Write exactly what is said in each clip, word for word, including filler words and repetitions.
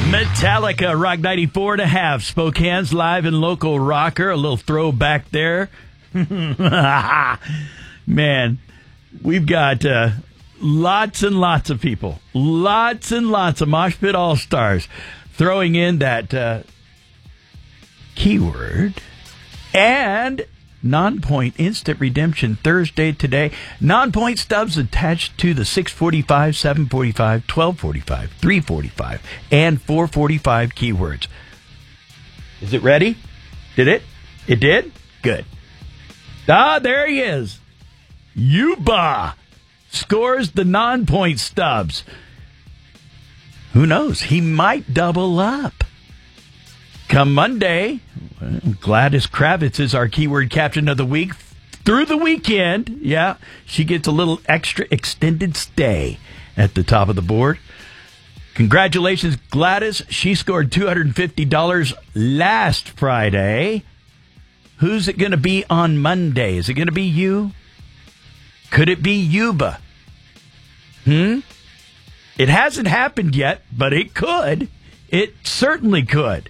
Metallica, Rock ninety-four and a half, Spokane's live and local rocker. A little throwback there. Man, we've got uh, lots and lots of people, lots and lots of Mosh Pit All-Stars throwing in that uh, keyword and non-point instant redemption Thursday today. Non-point stubs attached to the six forty-five, seven forty-five, twelve forty-five, three forty-five, and four forty-five keywords. Is it ready? Did it? It did? Good. Ah, there he is. Yuba scores the non-point stubs. Who knows? He might double up. Come Monday, Gladys Kravitz is our keyword captain of the week. Through the weekend, yeah, she gets a little extra extended stay at the top of the board. Congratulations, Gladys. She scored two hundred fifty dollars last Friday. Who's it going to be on Monday? Is it going to be you? Could it be Yuba? Hmm? It hasn't happened yet, but it could. It certainly could.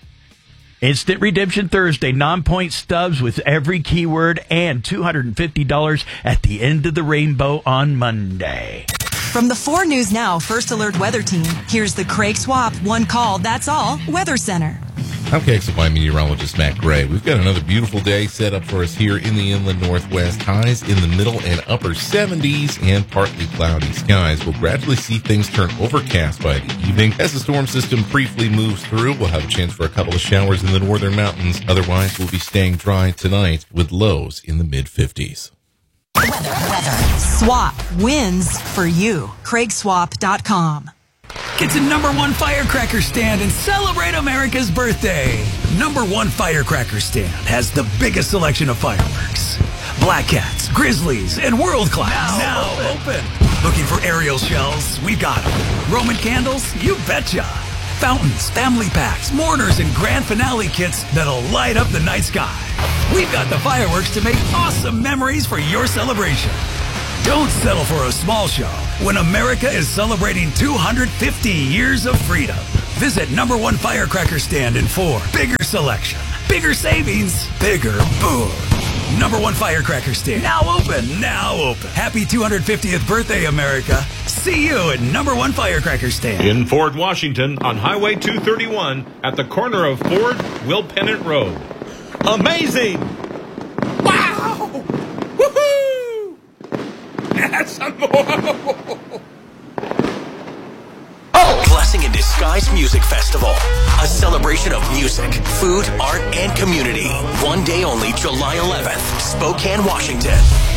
Instant Redemption Thursday, non-point stubs with every keyword and two hundred fifty dollars at the end of the rainbow on Monday. From the four News Now First Alert Weather Team, here's the Craig Swap One Call, That's All Weather Center. I'm K X L Y meteorologist Matt Gray. We've got another beautiful day set up for us here in the inland northwest. Highs in the middle and upper seventies and partly cloudy skies. We'll gradually see things turn overcast by the evening. As the storm system briefly moves through, we'll have a chance for a couple of showers in the northern mountains. Otherwise, we'll be staying dry tonight with lows in the mid-fifties. Weather, weather. Swap wins for you. Craig Swap dot com. Get to Number One Firecracker Stand and celebrate America's birthday. Number One Firecracker Stand has the biggest selection of fireworks. Black Cats, Grizzlies, and World Class. Now, now open. open. Looking for aerial shells? We've got them. Roman candles? You betcha. Fountains, family packs, mortars, and grand finale kits that'll light up the night sky. We've got the fireworks to make awesome memories for your celebration. Don't settle for a small show when America is celebrating two hundred fifty years of freedom. Visit Number One Firecracker Stand in four. Bigger selection, bigger savings, bigger boom. Number One Firecracker Stand. Now open, now open. Happy two hundred fiftieth birthday, America. See you at Number One Firecracker Stand. In Ford, Washington, on Highway two thirty-one, at the corner of Ford, Will Pennant Road. Amazing! Wow! Woohoo! That's some more! Blessing in Disguise Music Festival. A celebration of music, food, art, and community. One day only, July eleventh, Spokane, Washington.